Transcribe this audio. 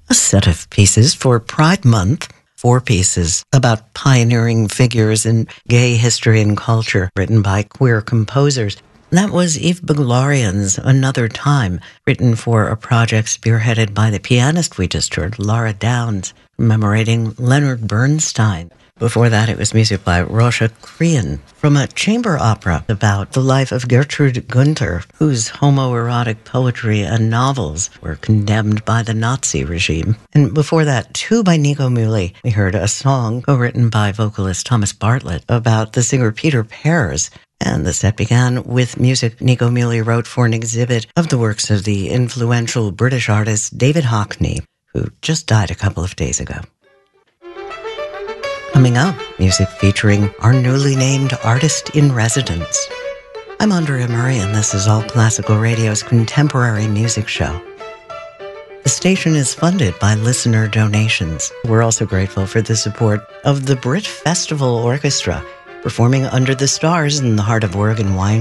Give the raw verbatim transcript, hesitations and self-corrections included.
a set of pieces for Pride Month. Four pieces about pioneering figures in gay history and culture written by queer composers. That was Eve Beglarian's Another Time, written for a project spearheaded by the pianist we just heard, Laura Downs, commemorating Leonard Bernstein. Before that, it was music by Rocha Krian from a chamber opera about the life of Gertrude Gunther, whose homoerotic poetry and novels were condemned by the Nazi regime. And before that, two by Nico Muhly. We heard a song co-written by vocalist Thomas Bartlett about the singer Peter Pears. And the set began with music Nico Muhly wrote for an exhibit of the works of the influential British artist David Hockney, who just died a couple of days ago. Coming up, music featuring our newly named artist in residence. I'm Andrea Murray, and this is All Classical Radio's contemporary music show. The station is funded by listener donations. We're also grateful for the support of the Brit Festival Orchestra, performing under the stars in the heart of Oregon Wine